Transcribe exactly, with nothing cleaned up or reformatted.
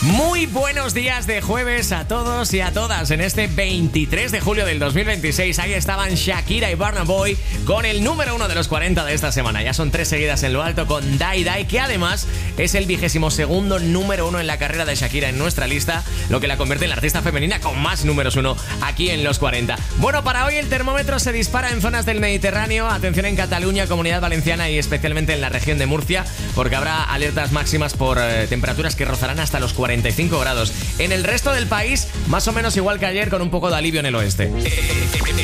Muy buenos días de jueves a todos y a todas en este veintitrés de julio del dos mil veintiséis. Ahí estaban Shakira y Burna Boy con el número uno de los cuarenta de esta semana. Ya son tres seguidas en lo alto con Die Die, que además es el vigésimo segundo número uno en la carrera de Shakira en nuestra lista, lo que la convierte en la artista femenina con más números uno aquí en los cuarenta. Bueno, para hoy el termómetro se dispara en zonas del Mediterráneo. Atención en Cataluña, Comunidad Valenciana y especialmente en la región de Murcia, porque habrá alertas máximas por eh, temperaturas que rozarán hasta los cuarenta y cinco grados. En el resto del país, más o menos igual que ayer, con un poco de alivio en el oeste.